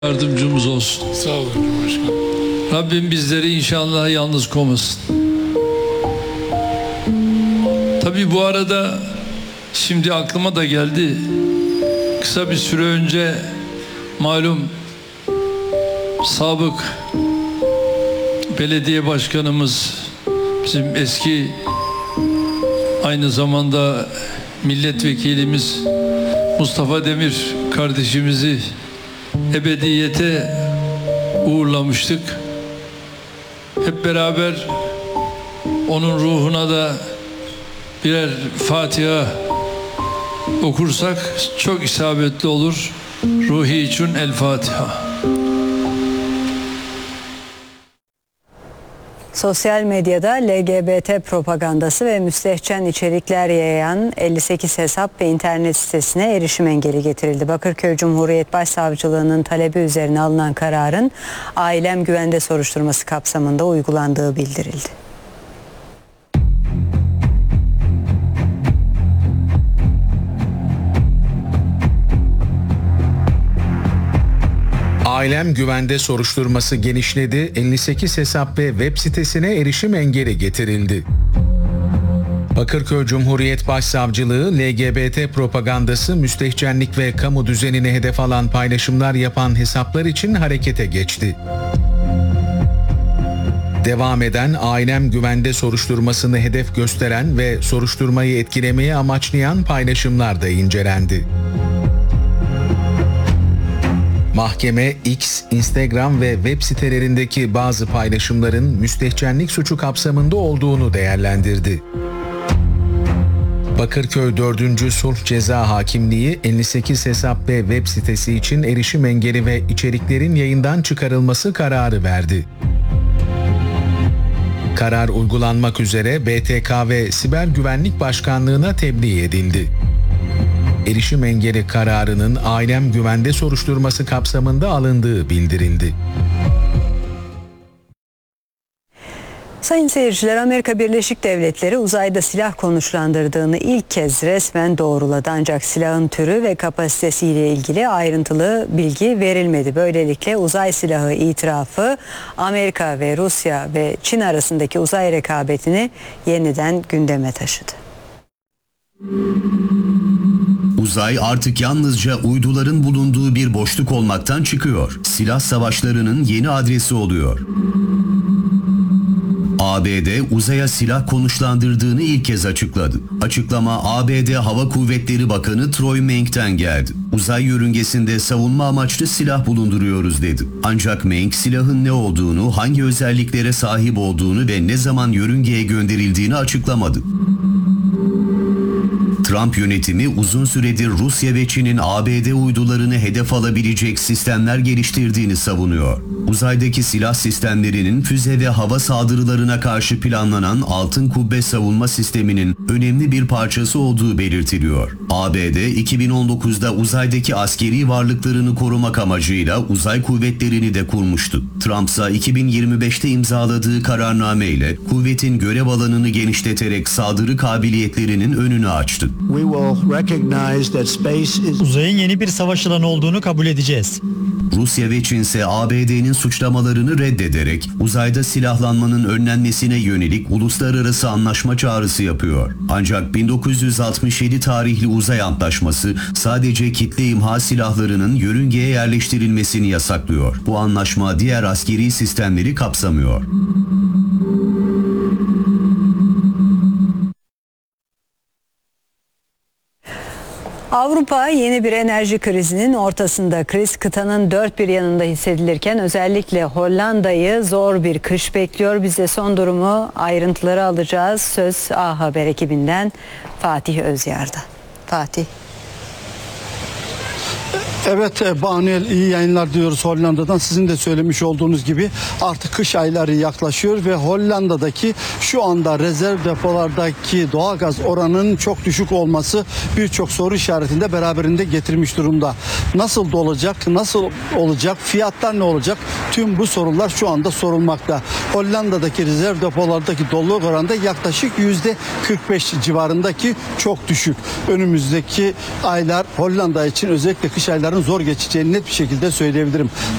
Yardımcımız olsun. Sağ olun Cumhurbaşkanım. Rabbim bizleri inşallah yalnız koymasın. Tabii bu arada şimdi aklıma da geldi. Kısa bir süre önce malum sabık belediye başkanımız, bizim eski aynı zamanda milletvekilimiz Mustafa Demir kardeşimizi ebediyete uğurlamıştık. Hep beraber onun ruhuna da birer Fatiha okursak çok isabetli olur. Ruhi için El Fatiha. Sosyal medyada LGBT propagandası ve müstehcen içerikler yayan 58 hesap ve internet sitesine erişim engeli getirildi. Bakırköy Cumhuriyet Başsavcılığı'nın talebi üzerine alınan kararın ailem güvende soruşturması kapsamında uygulandığı bildirildi. Ailem güvende soruşturması genişledi, 58 hesap ve web sitesine erişim engeli getirildi. Bakırköy Cumhuriyet Başsavcılığı, LGBT propagandası, müstehcenlik ve kamu düzenini hedef alan paylaşımlar yapan hesaplar için harekete geçti. Devam eden ailem güvende soruşturmasını hedef gösteren ve soruşturmayı etkilemeye amaçlayan paylaşımlar da incelendi. Mahkeme, X, Instagram ve web sitelerindeki bazı paylaşımların müstehcenlik suçu kapsamında olduğunu değerlendirdi. Bakırköy 4. Sulh Ceza Hakimliği 58 hesap ve web sitesi için erişim engeli ve içeriklerin yayından çıkarılması kararı verdi. Karar uygulanmak üzere BTK ve Siber Güvenlik Başkanlığı'na tebliğ edildi. Erişim engeli kararının ailem güvende soruşturması kapsamında alındığı bildirildi. Sayın seyirciler, Amerika Birleşik Devletleri uzayda silah konuşlandırdığını ilk kez resmen doğruladı. Ancak silahın türü ve kapasitesiyle ilgili ayrıntılı bilgi verilmedi. Böylelikle uzay silahı itirafı Amerika ve Rusya ve Çin arasındaki uzay rekabetini yeniden gündeme taşıdı. Uzay artık yalnızca uyduların bulunduğu bir boşluk olmaktan çıkıyor. Silah savaşlarının yeni adresi oluyor. ABD uzaya silah konuşlandırdığını ilk kez açıkladı. Açıklama ABD Hava Kuvvetleri Bakanı Troy Menk'ten geldi. Uzay yörüngesinde savunma amaçlı silah bulunduruyoruz dedi. Ancak Menk silahın ne olduğunu, hangi özelliklere sahip olduğunu ve ne zaman yörüngeye gönderildiğini açıklamadı. Trump yönetimi uzun süredir Rusya ve Çin'in ABD uydularını hedef alabilecek sistemler geliştirdiğini savunuyor. Uzaydaki silah sistemlerinin füze ve hava saldırılarına karşı planlanan Altın Kubbe savunma sisteminin önemli bir parçası olduğu belirtiliyor. ABD 2019'da uzaydaki askeri varlıklarını korumak amacıyla uzay kuvvetlerini de kurmuştu. Trump ise 2025'te imzaladığı kararnameyle kuvvetin görev alanını genişleterek saldırı kabiliyetlerinin önünü açtı. Uzayın yeni bir savaş alanı olduğunu kabul edeceğiz. Rusya ve Çin ise ABD'nin suçlamalarını reddederek uzayda silahlanmanın önlenmesine yönelik uluslararası anlaşma çağrısı yapıyor. Ancak 1967 tarihli uzay antlaşması sadece kitle imha silahlarının yörüngeye yerleştirilmesini yasaklıyor. Bu anlaşma diğer askeri sistemleri kapsamıyor. Avrupa yeni bir enerji krizinin ortasında. Kriz kıtanın dört bir yanında hissedilirken özellikle Hollanda'yı zor bir kış bekliyor. Biz de son durumu, ayrıntıları alacağız. Söz A Haber ekibinden Fatih Özyar'da. Fatih. Evet Banuel, iyi yayınlar diyoruz Hollanda'dan. Sizin de söylemiş olduğunuz gibi artık kış ayları yaklaşıyor ve Hollanda'daki şu anda rezerv depolardaki doğalgaz oranının çok düşük olması birçok soru işaretini de beraberinde getirmiş durumda. Nasıl olacak, nasıl olacak, fiyatlar ne olacak? Tüm bu sorular şu anda sorulmakta. Hollanda'daki rezerv depolardaki doluluk oranında yaklaşık %45 civarındaki çok düşük. Önümüzdeki aylar Hollanda için, özellikle kış ayları ayların zor geçeceğini net bir şekilde söyleyebilirim.